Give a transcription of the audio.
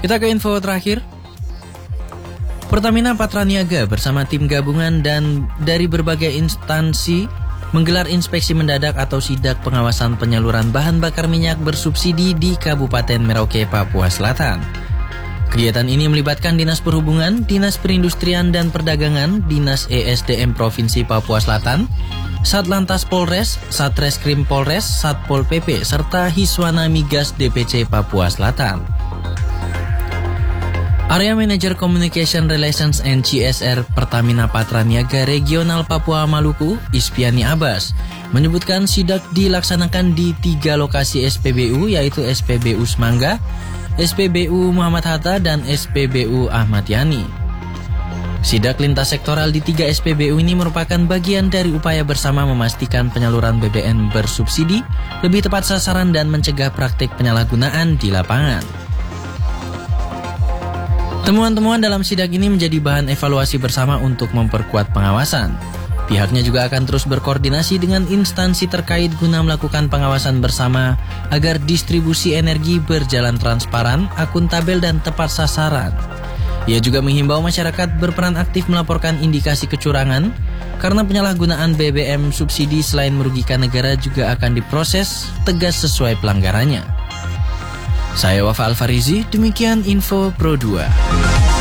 Kita ke info terakhir. Pertamina Patraniaga bersama tim gabungan dan dari berbagai instansi menggelar inspeksi mendadak atau sidak pengawasan penyaluran bahan bakar minyak bersubsidi di Kabupaten Merauke, Papua Selatan. Kegiatan ini melibatkan Dinas Perhubungan, Dinas Perindustrian dan Perdagangan, Dinas ESDM Provinsi Papua Selatan, Satlantas Polres, Satreskrim Polres, Satpol PP, serta Hiswana Migas DPC Papua Selatan. Area Manager Communication Relations and CSR Pertamina Patraniaga Regional Papua Maluku, Ispiani Abbas, menyebutkan sidak dilaksanakan di 3 lokasi SPBU, yaitu SPBU Semangga, SPBU Muhammad Hatta, dan SPBU Ahmad Yani. Sidak lintas sektoral di 3 SPBU ini merupakan bagian dari upaya bersama memastikan penyaluran BBM bersubsidi lebih tepat sasaran dan mencegah praktik penyalahgunaan di lapangan. Temuan-temuan dalam sidak ini menjadi bahan evaluasi bersama untuk memperkuat pengawasan. Pihaknya juga akan terus berkoordinasi dengan instansi terkait guna melakukan pengawasan bersama agar distribusi energi berjalan transparan, akuntabel, dan tepat sasaran. Ia juga menghimbau masyarakat berperan aktif melaporkan indikasi kecurangan, karena penyalahgunaan BBM subsidi selain merugikan negara juga akan diproses tegas sesuai pelanggarannya. Saya Wafa Alfarizi, demikian info Pro 2.